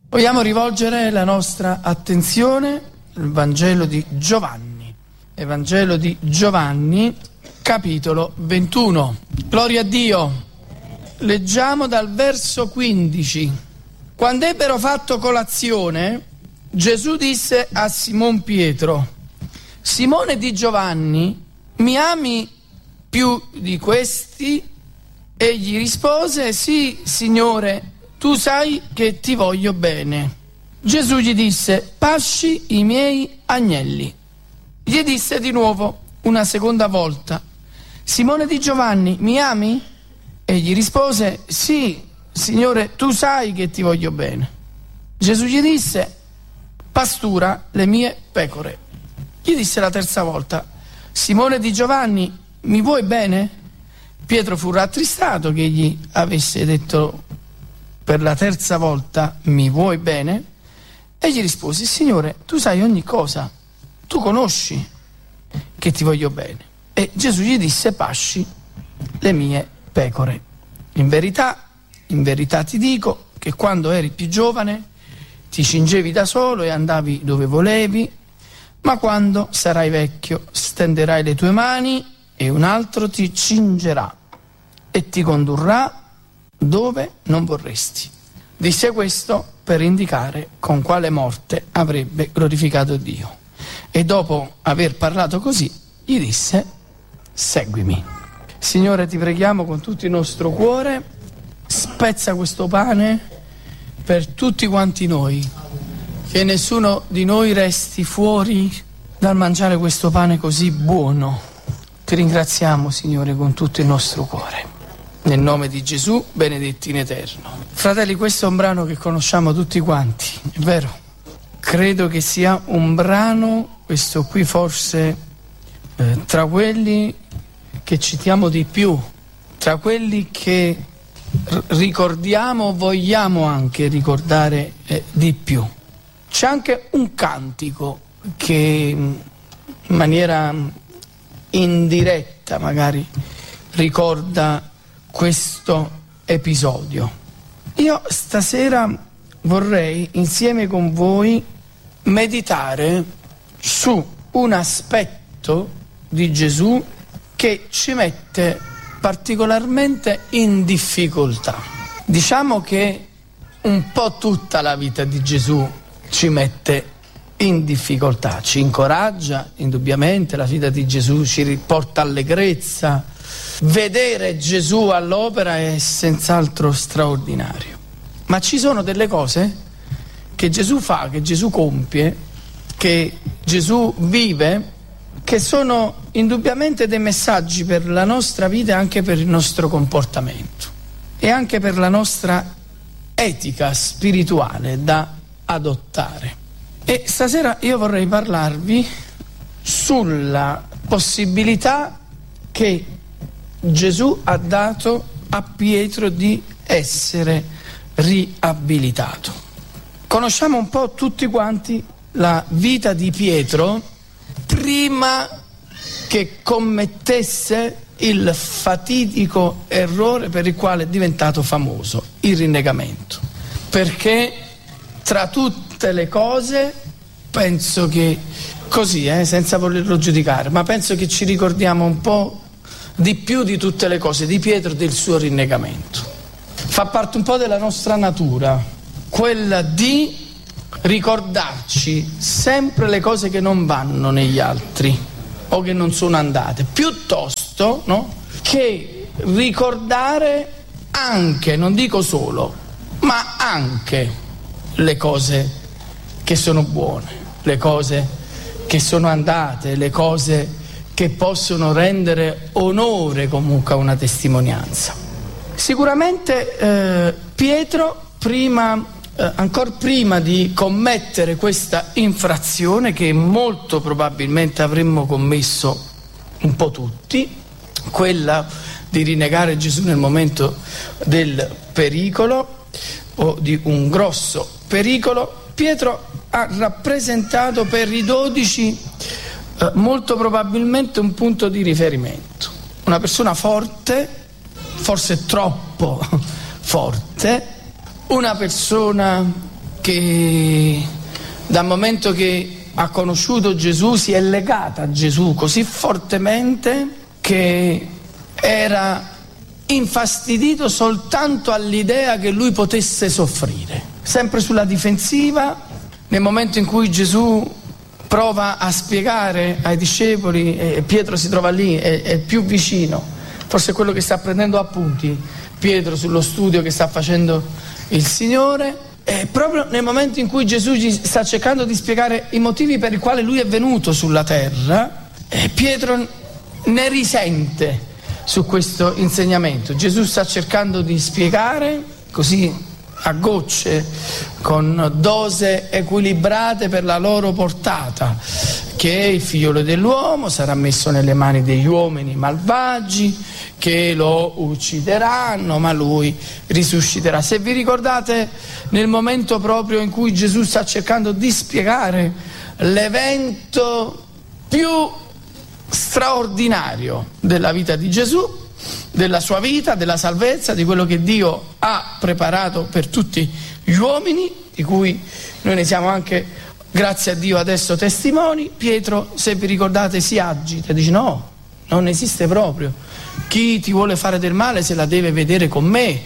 Vogliamo rivolgere la nostra attenzione al Vangelo di Giovanni. Evangelo di Giovanni, capitolo 21. Gloria a Dio. Leggiamo dal verso 15. Quando ebbero fatto colazione, Gesù disse a Simon Pietro: Simone di Giovanni, mi ami più di questi? Egli rispose: Sì, Signore, tu sai che ti voglio bene. Gesù gli disse: pasci i miei agnelli. Gli disse di nuovo una seconda volta: Simone di Giovanni, mi ami? Egli rispose: Sì, Signore, tu sai che ti voglio bene. Gesù gli disse: pastura le mie pecore. Gli disse la terza volta: Simone di Giovanni, mi vuoi bene? Pietro fu rattristato che gli avesse detto per la terza volta: mi vuoi bene? E gli rispose: Signore, tu sai ogni cosa, tu conosci che ti voglio bene. E Gesù gli disse: pasci le mie pecore. In verità ti dico che quando eri più giovane ti cingevi da solo e andavi dove volevi, ma quando sarai vecchio stenderai le tue mani e un altro ti cingerà e ti condurrà dove non vorresti. Disse questo per indicare con quale morte avrebbe glorificato Dio. E dopo aver parlato così, gli disse: seguimi. Signore, ti preghiamo con tutto il nostro cuore, spezza questo pane per tutti quanti noi, che nessuno di noi resti fuori dal mangiare questo pane così buono. Ti ringraziamo, Signore, con tutto il nostro cuore. Nel nome di Gesù, benedetti in eterno. Fratelli, questo è un brano che conosciamo tutti quanti, è vero? Credo che sia un brano, questo qui forse, tra quelli che citiamo di più, tra quelli che ricordiamo, vogliamo anche ricordare di più. C'è anche un cantico che in maniera indiretta magari ricorda questo episodio. Io stasera vorrei insieme con voi meditare su un aspetto di Gesù che ci mette particolarmente in difficoltà. Diciamo che un po' tutta la vita di Gesù ci mette in difficoltà, ci incoraggia indubbiamente, la vita di Gesù ci riporta allegrezza. Vedere Gesù all'opera è senz'altro straordinario, ma ci sono delle cose che Gesù fa, che Gesù compie, che Gesù vive, che sono indubbiamente dei messaggi per la nostra vita e anche per il nostro comportamento e anche per la nostra etica spirituale da adottare. E stasera io vorrei parlarvi sulla possibilità che Gesù ha dato a Pietro di essere riabilitato. Conosciamo un po' tutti quanti la vita di Pietro prima che commettesse il fatidico errore per il quale è diventato famoso, il rinnegamento. Perché tra tutte le cose, penso che così, senza volerlo giudicare, ma penso che ci ricordiamo un po' di più di tutte le cose di Pietro, del suo rinnegamento. Fa parte un po' della nostra natura, quella di ricordarci sempre le cose che non vanno negli altri o che non sono andate, piuttosto, no, che ricordare anche, non dico solo, ma anche le cose che sono buone, le cose che sono andate, le cose che possono rendere onore comunque a una testimonianza. Sicuramente Pietro, ancora prima di commettere questa infrazione, che molto probabilmente avremmo commesso un po' tutti, quella di rinnegare Gesù nel momento del pericolo o di un grosso pericolo, Pietro ha rappresentato per i 12 molto probabilmente un punto di riferimento, una persona forte, forse troppo forte, una persona che dal momento che ha conosciuto Gesù si è legata a Gesù così fortemente che era infastidito soltanto all'idea che lui potesse soffrire, sempre sulla difensiva. Nel momento in cui Gesù prova a spiegare ai discepoli, e Pietro si trova lì, è più vicino, forse è quello che sta prendendo appunti Pietro sullo studio che sta facendo il Signore, e proprio nel momento in cui Gesù gli sta cercando di spiegare i motivi per i quali lui è venuto sulla terra, Pietro ne risente su questo insegnamento. Gesù sta cercando di spiegare così a gocce, con dose equilibrate per la loro portata, che il figliolo dell'uomo sarà messo nelle mani degli uomini malvagi, che lo uccideranno, ma lui risusciterà. Se vi ricordate, nel momento proprio in cui Gesù sta cercando di spiegare l'evento più straordinario della vita di Gesù, della sua vita, della salvezza, di quello che Dio ha preparato per tutti gli uomini, di cui noi ne siamo anche, grazie a Dio, adesso testimoni, Pietro, se vi ricordate, si agita e dice: no, non esiste proprio. Chi ti vuole fare del male se la deve vedere con me,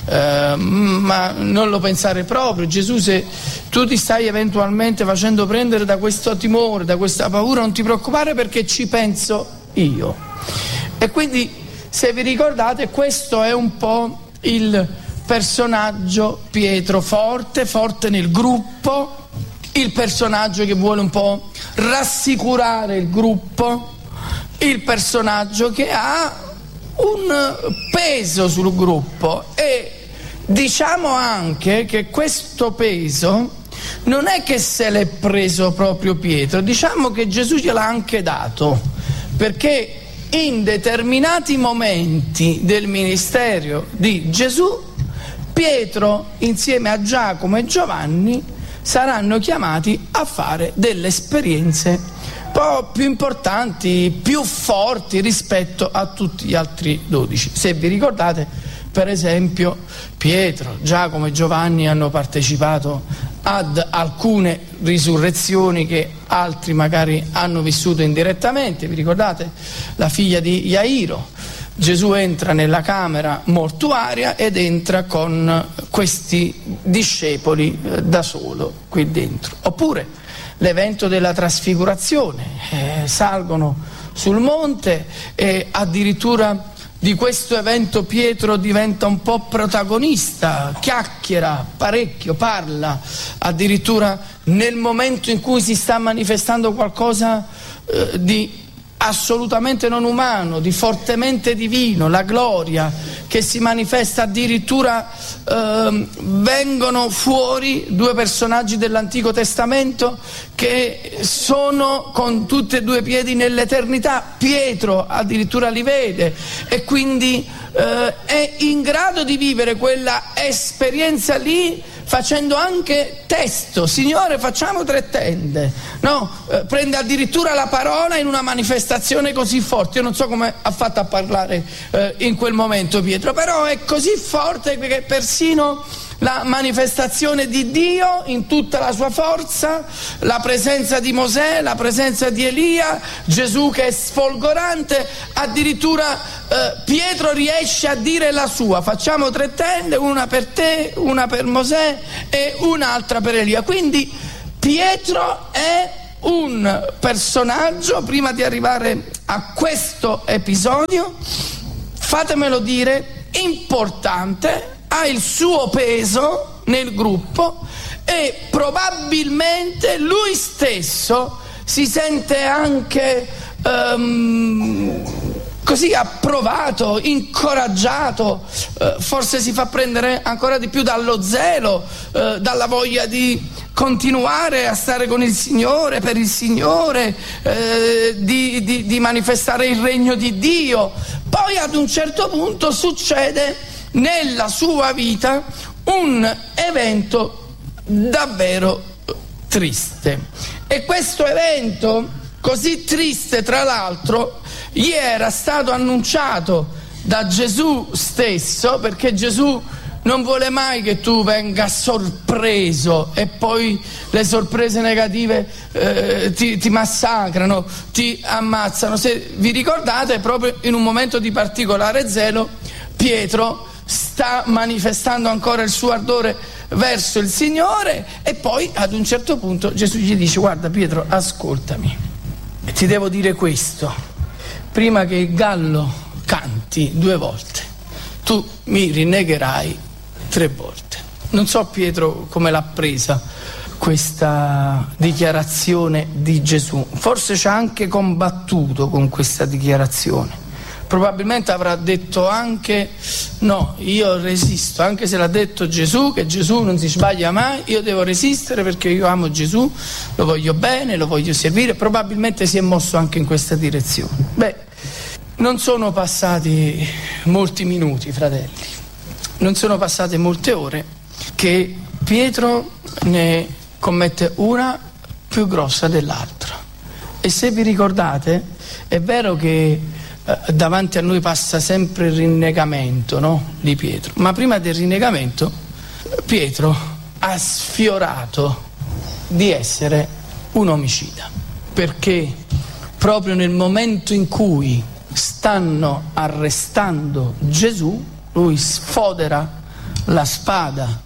ma non lo pensare proprio. Gesù, se tu ti stai eventualmente facendo prendere da questo timore, da questa paura, non ti preoccupare, perché ci penso io. E quindi, se vi ricordate, questo è un po' il personaggio Pietro, forte nel gruppo, il personaggio che vuole un po' rassicurare il gruppo, il personaggio che ha un peso sul gruppo. E diciamo anche che questo peso non è che se l'è preso proprio Pietro, diciamo che Gesù gliel'ha anche dato, perché in determinati momenti del ministero di Gesù, Pietro insieme a Giacomo e Giovanni saranno chiamati a fare delle esperienze un po' più importanti, più forti rispetto a tutti gli altri 12. Se vi ricordate, per esempio, Pietro, Giacomo e Giovanni hanno partecipato ad alcune risurrezioni che altri magari hanno vissuto indirettamente. Vi ricordate? La figlia di Jairo. Gesù entra nella camera mortuaria ed entra con questi discepoli da solo qui dentro. Oppure l'evento della trasfigurazione, salgono sul monte e addirittura di questo evento Pietro diventa un po' protagonista, chiacchiera parecchio, parla, addirittura nel momento in cui si sta manifestando qualcosa di assolutamente non umano, di fortemente divino, la gloria che si manifesta, addirittura vengono fuori due personaggi dell'Antico Testamento che sono con tutti e due i piedi nell'eternità. Pietro addirittura li vede e quindi è in grado di vivere quella esperienza lì, facendo anche testo. Signore, facciamo 3 tende, no? Prende addirittura la parola in una manifestazione così forte. Io non so come ha fatto a parlare in quel momento Pietro, però è così forte che persino la manifestazione di Dio in tutta la sua forza, la presenza di Mosè, la presenza di Elia, Gesù che è sfolgorante, addirittura Pietro riesce a dire la sua: facciamo 3 tende, una per te, una per Mosè e un'altra per Elia. Quindi Pietro è un personaggio, prima di arrivare a questo episodio, fatemelo dire, importante, ha il suo peso nel gruppo e probabilmente lui stesso si sente anche così approvato, incoraggiato, forse si fa prendere ancora di più dallo zelo, dalla voglia di continuare a stare con il Signore, per il Signore, di manifestare il regno di Dio. Poi ad un certo punto succede nella sua vita un evento davvero triste, e questo evento così triste, tra l'altro, gli era stato annunciato da Gesù stesso, perché Gesù non vuole mai che tu venga sorpreso e poi le sorprese negative ti massacrano, ti ammazzano. Se vi ricordate, proprio in un momento di particolare zelo, Pietro sta manifestando ancora il suo ardore verso il Signore, e poi ad un certo punto Gesù gli dice: guarda Pietro, ascoltami, ti devo dire questo: prima che il gallo canti 2 volte, tu mi rinnegherai 3 volte. Non so Pietro come l'ha presa questa dichiarazione di Gesù, forse ci ha anche combattuto con questa dichiarazione. Probabilmente avrà detto anche: no, io resisto, anche se l'ha detto Gesù, che Gesù non si sbaglia mai, io devo resistere perché io amo Gesù, lo voglio bene, lo voglio servire. Probabilmente si è mosso anche in questa direzione. Beh, non sono passati molti minuti, fratelli, non sono passate molte ore che Pietro ne commette una più grossa dell'altra. E se vi ricordate, è vero che davanti a noi passa sempre il rinnegamento, no? Di Pietro, ma prima del rinnegamento Pietro ha sfiorato di essere un omicida, perché proprio nel momento in cui stanno arrestando Gesù, lui sfodera la spada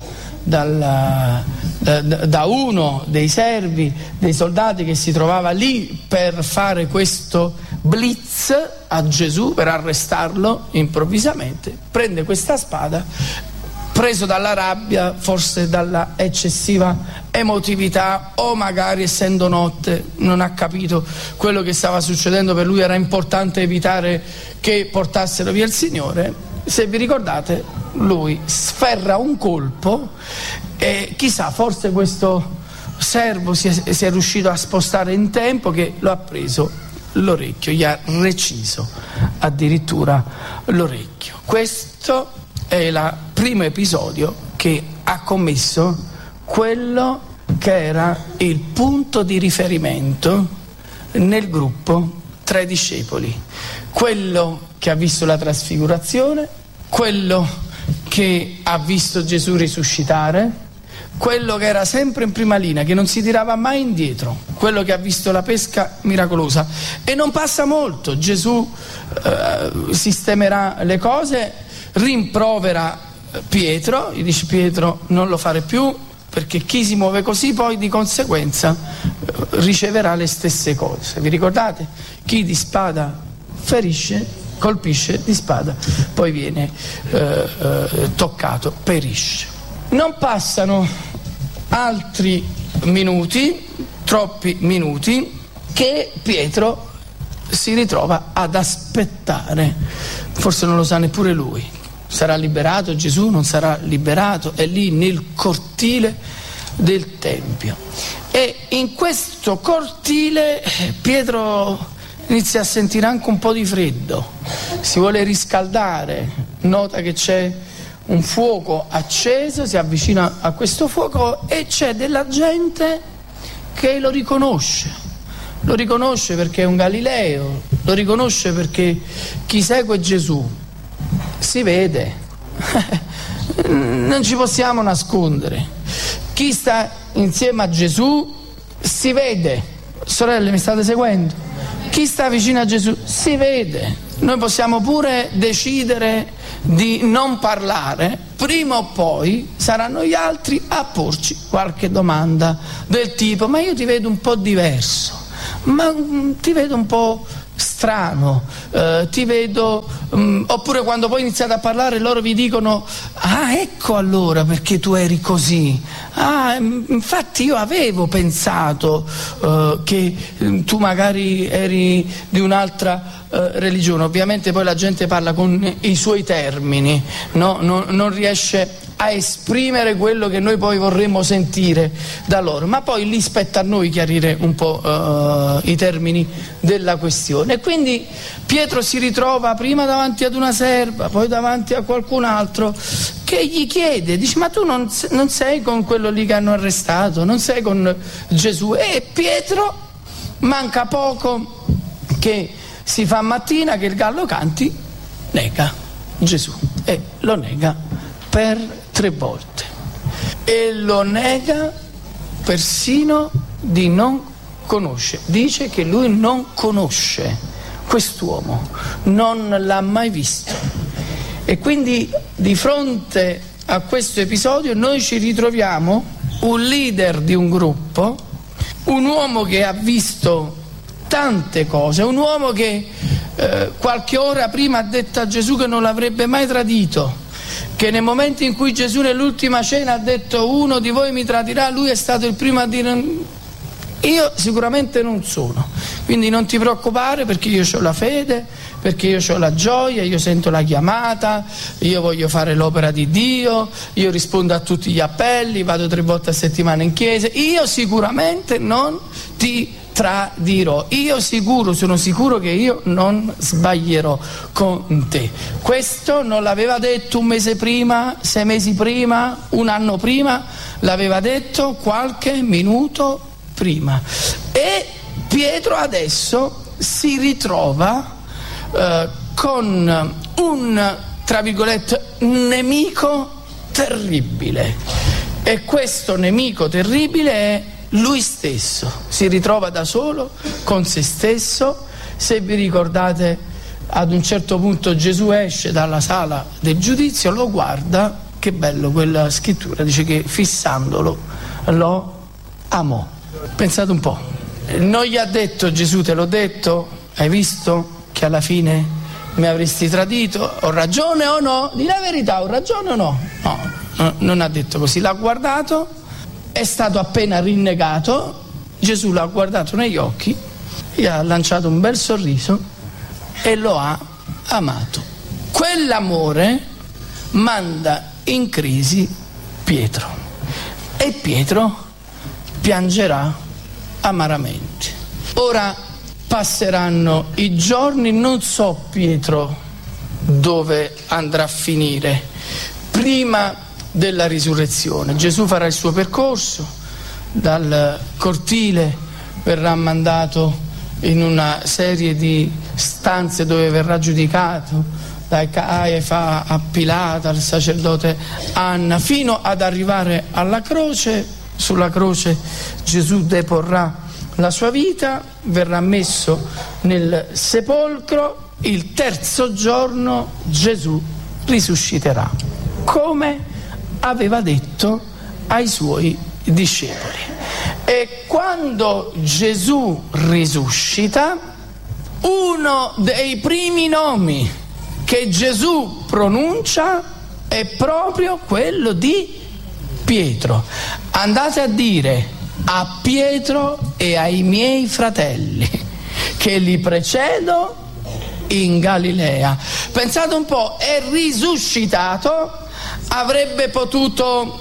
da uno dei servi, dei soldati che si trovava lì per fare questo blitz a Gesù, per arrestarlo improvvisamente. Prende questa spada, preso dalla rabbia, forse dalla eccessiva emotività, o magari essendo notte non ha capito quello che stava succedendo, per lui era importante evitare che portassero via il Signore. Se vi ricordate, lui sferra un colpo e chissà, forse questo servo si è riuscito a spostare in tempo, che lo ha preso l'orecchio, gli ha reciso addirittura l'orecchio. Questo è il primo episodio che ha commesso quello che era il punto di riferimento nel gruppo tra i discepoli, quello che ha visto la trasfigurazione, quello che ha visto Gesù risuscitare, quello che era sempre in prima linea, che non si tirava mai indietro, quello che ha visto la pesca miracolosa. E non passa molto, Gesù sistemerà le cose, rimprovera Pietro, gli dice: Pietro, non lo fare più, perché chi si muove così poi di conseguenza riceverà le stesse cose. Vi ricordate? Chi di spada ferisce, colpisce di spada, poi viene toccato, perisce. Non passano altri minuti, troppi minuti, che Pietro si ritrova ad aspettare. Forse non lo sa neppure lui. Sarà liberato Gesù? Non sarà liberato? È lì nel cortile del Tempio. E in questo cortile Pietro inizia a sentire anche un po' di freddo, si vuole riscaldare, nota che c'è un fuoco acceso, si avvicina a questo fuoco e c'è della gente che lo riconosce perché è un Galileo, lo riconosce perché chi segue Gesù si vede, non ci possiamo nascondere, chi sta insieme a Gesù si vede. Sorelle, mi state seguendo? Chi sta vicino a Gesù si vede. Noi possiamo pure decidere di non parlare, prima o poi saranno gli altri a porci qualche domanda del tipo: ma io ti vedo un po' diverso, ma ti vedo un po' strano, ti vedo, oppure quando poi iniziate a parlare loro vi dicono: ah, ecco allora perché tu eri così, ah, infatti io avevo pensato che tu magari eri di un'altra religione. Ovviamente poi la gente parla con i suoi termini, no? Non riesce a esprimere quello che noi poi vorremmo sentire da loro, ma poi lì spetta a noi chiarire un po' i termini della questione. E quindi Pietro si ritrova prima davanti ad una serva, poi davanti a qualcun altro che gli chiede, dice: ma tu non sei con quello lì che hanno arrestato, non sei con Gesù? E Pietro, manca poco che si fa mattina, che il gallo canti, nega Gesù, e lo nega per 3 volte e lo nega persino di non conoscere. Dice che lui non conosce quest'uomo, non l'ha mai visto. E quindi di fronte a questo episodio noi ci ritroviamo un leader di un gruppo, un uomo che ha visto tante cose, un uomo che qualche ora prima ha detto a Gesù che non l'avrebbe mai tradito, che nel momento in cui Gesù nell'ultima cena ha detto uno di voi mi tradirà, lui è stato il primo a dire io sicuramente non sono, quindi non ti preoccupare perché io ho la fede, perché io ho la gioia, io sento la chiamata, io voglio fare l'opera di Dio, io rispondo a tutti gli appelli, vado 3 volte a settimana in chiesa, io sicuramente non ti tradirò, io sono sicuro che io non sbaglierò con te. Questo non l'aveva detto 1 mese prima, 6 mesi prima, 1 anno prima, l'aveva detto qualche minuto prima. E Pietro adesso si ritrova con un, tra virgolette, nemico terribile, e questo nemico terribile è lui stesso. Si ritrova da solo con se stesso. Se vi ricordate, ad un certo punto Gesù esce dalla sala del giudizio, lo guarda, che bello quella scrittura, dice che fissandolo lo amò. Pensate un po', non gli ha detto Gesù te l'ho detto, hai visto che alla fine mi avresti tradito, ho ragione o no? Di la verità, ho ragione o no? No, non ha detto così, l'ha guardato, è stato appena rinnegato, Gesù l'ha guardato negli occhi, gli ha lanciato un bel sorriso e lo ha amato. Quell'amore manda in crisi Pietro e Pietro piangerà amaramente. Ora passeranno i giorni, non so Pietro dove andrà a finire prima della risurrezione. Gesù farà il suo percorso, dal cortile verrà mandato in una serie di stanze dove verrà giudicato, da Caiafa a Pilato, al sacerdote Anna, fino ad arrivare alla croce. Sulla croce Gesù deporrà la sua vita, verrà messo nel sepolcro, il 3° giorno Gesù risusciterà, come aveva detto ai suoi discepoli. E quando Gesù risuscita, uno dei primi nomi che Gesù pronuncia è proprio quello di Pietro. Andate a dire a Pietro e ai miei fratelli che li precedo in Galilea. Pensate un po', è risuscitato, avrebbe potuto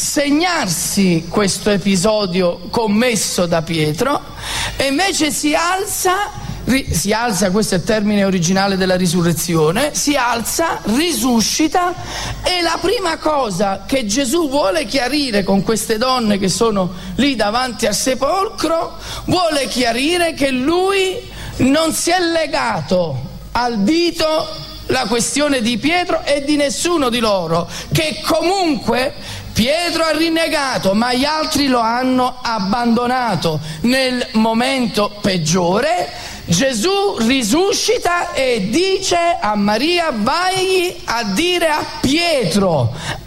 segnarsi questo episodio commesso da Pietro e invece si alza, questo è il termine originale della risurrezione, si alza, risuscita, e la prima cosa che Gesù vuole chiarire con queste donne che sono lì davanti al sepolcro, vuole chiarire che lui non si è legato al dito la questione di Pietro e di nessuno di loro, che comunque Pietro ha rinnegato, ma gli altri lo hanno abbandonato nel momento peggiore. Gesù risuscita e dice a Maria: vai a dire a Pietro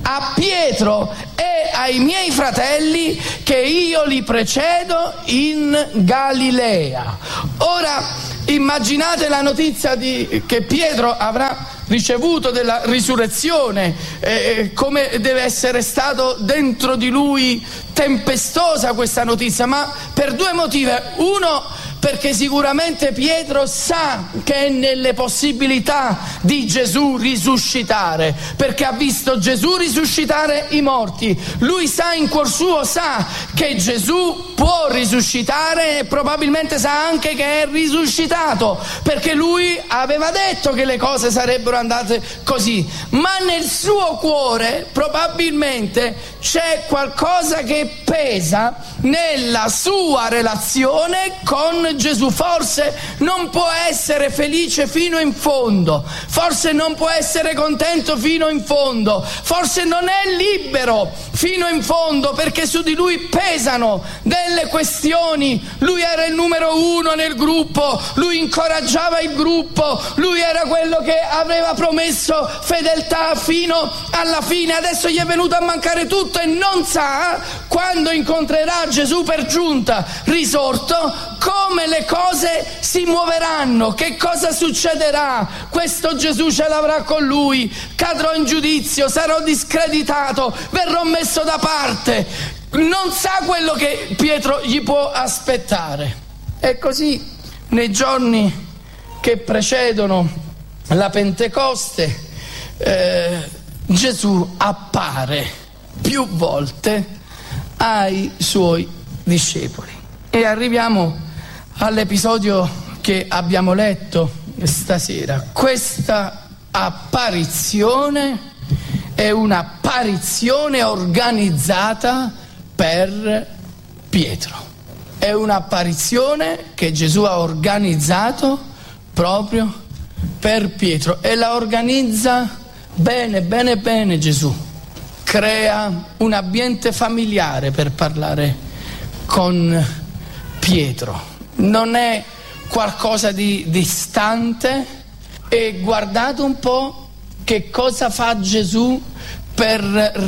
e ai miei fratelli che io li precedo in Galilea. Ora immaginate la notizia che Pietro avrà ricevuto della risurrezione, come deve essere stato dentro di lui tempestosa questa notizia, ma per 2 motivi. Uno, perché sicuramente Pietro sa che è nelle possibilità di Gesù risuscitare, perché ha visto Gesù risuscitare i morti. Lui sa in cuor suo, sa che Gesù può risuscitare e probabilmente sa anche che è risuscitato, perché lui aveva detto che le cose sarebbero andate così. Ma nel suo cuore probabilmente c'è qualcosa che pesa nella sua relazione con Gesù. Forse non può essere felice fino in fondo, forse non può essere contento fino in fondo, forse non è libero fino in fondo, perché su di lui pesano delle questioni. Lui era il numero uno nel gruppo, lui incoraggiava il gruppo, lui era quello che aveva promesso fedeltà fino alla fine. Adesso gli è venuto a mancare tutto e non sa, quando incontrerà Gesù per giunta risorto, come le cose si muoveranno, che cosa succederà. Questo Gesù ce l'avrà con lui, cadrò in giudizio, sarò discreditato, verrò messo da parte. Non sa quello che Pietro gli può aspettare. E così nei giorni che precedono la Pentecoste Gesù appare più volte ai suoi discepoli. E arriviamo all'episodio che abbiamo letto stasera. Questa apparizione è un'apparizione organizzata per Pietro. È un'apparizione che Gesù ha organizzato proprio per Pietro, e la organizza bene Gesù. Crea un ambiente familiare per parlare con Pietro. Non è qualcosa di distante. E guardate un po' che cosa fa Gesù per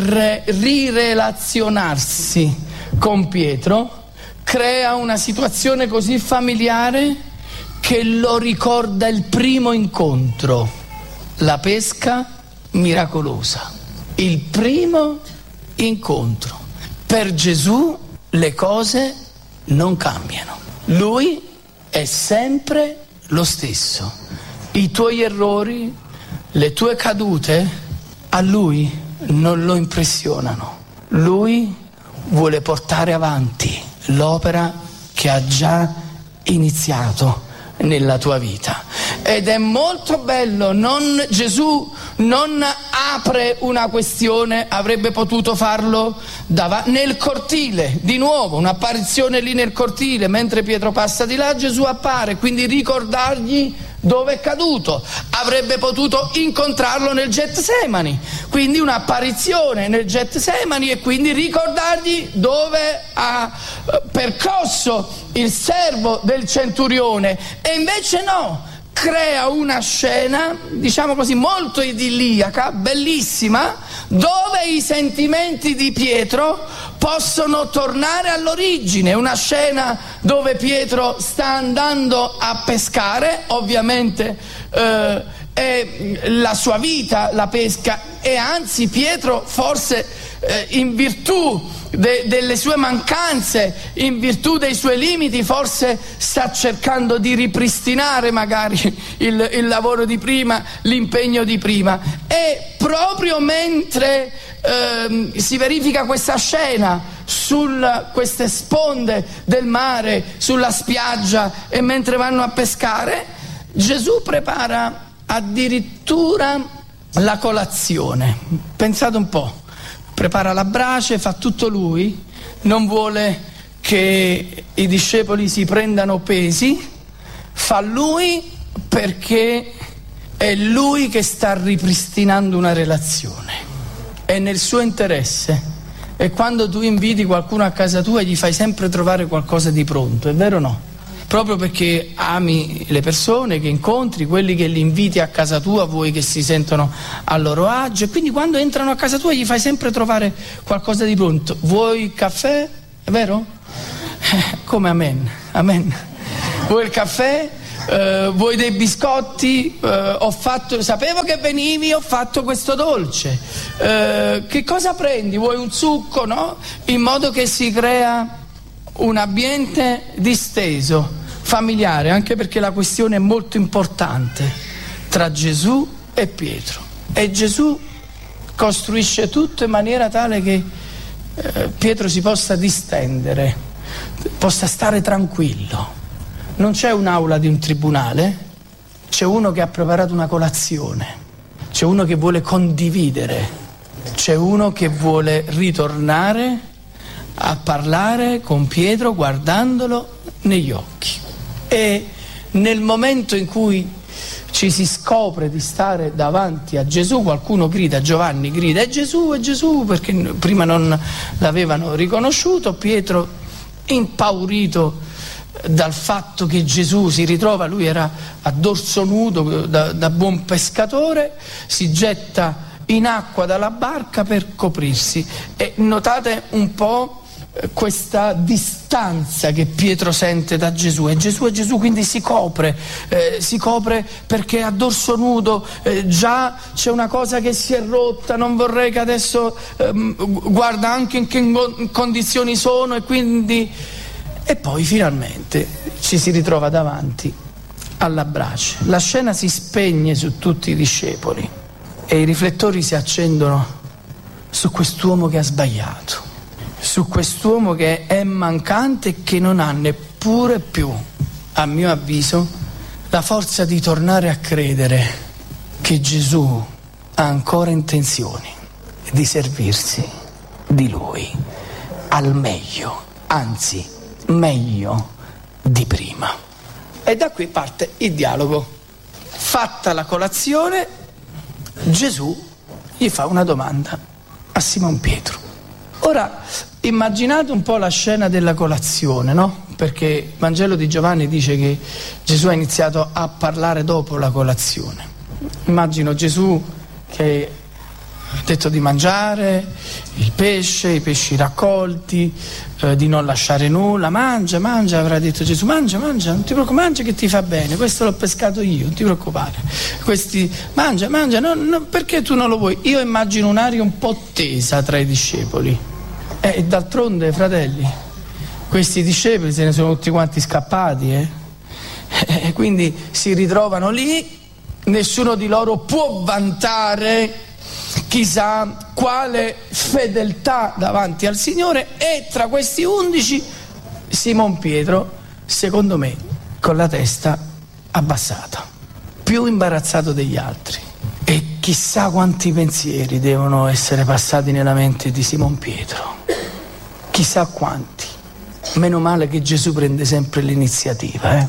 rirelazionarsi con Pietro. Crea una situazione così familiare che lo ricorda il primo incontro, la pesca miracolosa. Il primo incontro. Per Gesù le cose non cambiano. Lui è sempre lo stesso. I tuoi errori, le tue cadute, a lui non lo impressionano. Lui vuole portare avanti l'opera che ha già iniziato nella tua vita. Ed è molto bello, Gesù non apre una questione, avrebbe potuto farlo nel cortile, di nuovo un'apparizione lì nel cortile, mentre Pietro passa di là Gesù appare, quindi ricordargli dove è caduto. Avrebbe potuto incontrarlo nel Getsemani, quindi un'apparizione nel Getsemani, e quindi ricordargli dove ha percosso il servo del centurione. E invece no, crea una scena, diciamo così, molto idilliaca, bellissima, dove i sentimenti di Pietro possono tornare all'origine. Una scena dove Pietro sta andando a pescare, ovviamente è la sua vita la pesca, e anzi Pietro forse in virtù delle sue mancanze, in virtù dei suoi limiti, forse sta cercando di ripristinare magari il lavoro di prima, l'impegno di prima. E proprio mentre si verifica questa scena su queste sponde del mare, sulla spiaggia, e mentre vanno a pescare, Gesù prepara addirittura la colazione. Pensate un po', prepara la brace, fa tutto lui, non vuole che i discepoli si prendano pesi, fa lui perché è lui che sta ripristinando una relazione, è nel suo interesse. E quando tu inviti qualcuno a casa tua gli fai sempre trovare qualcosa di pronto, è vero o no? Proprio perché ami le persone che incontri, quelli che li inviti a casa tua, vuoi che si sentono a loro agio, e quindi quando entrano a casa tua gli fai sempre trovare qualcosa di pronto. Vuoi il caffè? È vero? Come amen, amen. Vuoi il caffè? Vuoi dei biscotti? Sapevo che venivi, ho fatto questo dolce. Che cosa prendi? Vuoi un succo, no? In modo che si crea un ambiente disteso, familiare, anche perché la questione è molto importante tra Gesù e Pietro. E Gesù costruisce tutto in maniera tale che Pietro si possa distendere, possa stare tranquillo. Non c'è un'aula di un tribunale, c'è uno che ha preparato una colazione, c'è uno che vuole condividere C'è uno che vuole ritornare a parlare con Pietro guardandolo negli occhi. E nel momento in cui ci si scopre di stare davanti a Gesù, qualcuno grida, Giovanni grida, è Gesù, perché prima non l'avevano riconosciuto. Pietro, impaurito dal fatto che Gesù si ritrova, lui era a dorso nudo da buon pescatore, si getta in acqua dalla barca per coprirsi. E notate un po' questa distanza che Pietro sente da Gesù. È Gesù, quindi si copre perché a dorso nudo, già c'è una cosa che si è rotta, non vorrei che adesso guarda anche in che condizioni sono, e quindi... E poi finalmente ci si ritrova davanti alla brace. La scena si spegne su tutti i discepoli e i riflettori si accendono su quest'uomo che ha sbagliato, su quest'uomo che è mancante e che non ha neppure più, a mio avviso, la forza di tornare a credere che Gesù ha ancora intenzioni di servirsi di lui al meglio, anzi meglio di prima. E da qui parte il dialogo. Fatta la colazione, Gesù gli fa una domanda a Simon Pietro. Ora immaginate un po' la scena della colazione, no? Perché il Vangelo di Giovanni dice che Gesù ha iniziato a parlare dopo la colazione. Immagino Gesù che ha detto di mangiare il pesce, i pesci raccolti, di non lasciare nulla. Mangia, avrà detto Gesù, mangia, non ti preoccupare, mangia che ti fa bene, questo l'ho pescato io, non ti preoccupare. Questi, mangia, perché tu non lo vuoi? Io immagino un'aria un po' tesa tra i discepoli. E d'altronde, fratelli, questi discepoli se ne sono tutti quanti scappati, e quindi si ritrovano lì, nessuno di loro può vantare chissà quale fedeltà davanti al Signore, e tra questi 11 Simon Pietro, secondo me, con la testa abbassata, più imbarazzato degli altri. E chissà quanti pensieri devono essere passati nella mente di Simon Pietro, chissà quanti. Meno male che Gesù prende sempre l'iniziativa,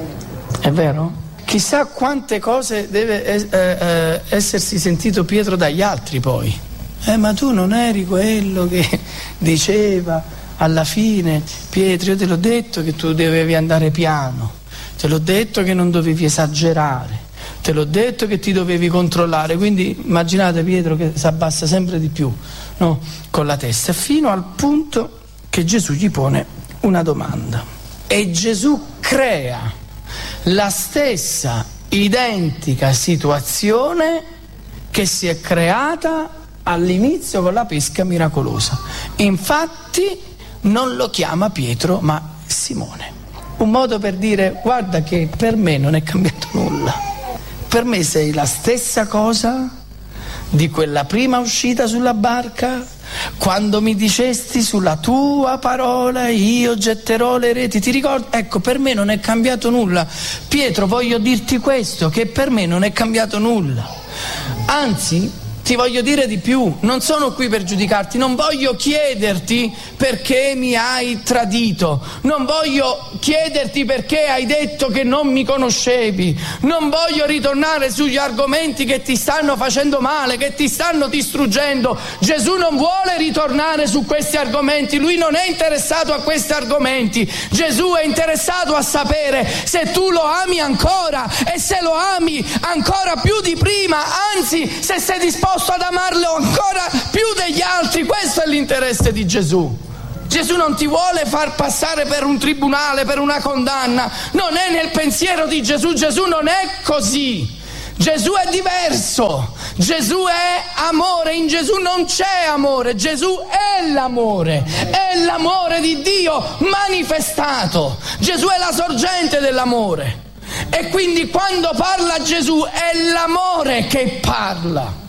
è vero? Chissà quante cose deve essersi sentito Pietro dagli altri poi. Ma tu non eri quello che diceva alla fine, Pietro, io te l'ho detto che tu dovevi andare piano, te l'ho detto che non dovevi esagerare, te l'ho detto che ti dovevi controllare. Quindi immaginate Pietro che si abbassa sempre di più, no? Con la testa, fino al punto che Gesù gli pone una domanda. E Gesù crea la stessa identica situazione che si è creata all'inizio con la pesca miracolosa. Infatti non lo chiama Pietro ma Simone. Un modo per dire: guarda che per me non è cambiato nulla, per me sei la stessa cosa di quella prima uscita sulla barca, quando mi dicesti sulla tua parola io getterò le reti, ti ricordi? Ecco, per me non è cambiato nulla. Pietro, voglio dirti questo, che per me non è cambiato nulla. Anzi, ti voglio dire di più, non sono qui per giudicarti, non voglio chiederti perché mi hai tradito, non voglio chiederti perché hai detto che non mi conoscevi, non voglio ritornare sugli argomenti che ti stanno facendo male, che ti stanno distruggendo. Gesù non vuole ritornare su questi argomenti, lui non è interessato a questi argomenti. Gesù è interessato a sapere se tu lo ami ancora, e se lo ami ancora più di prima, anzi se sei disposto ad amarlo ancora più degli altri. Questo è l'interesse di Gesù. Gesù non ti vuole far passare per un tribunale, per una condanna. Non è nel pensiero di Gesù. Gesù non è così. Gesù è diverso. Gesù è amore. In Gesù non c'è amore. Gesù è l'amore di Dio manifestato. Gesù è la sorgente dell'amore. E quindi quando parla Gesù è l'amore che parla.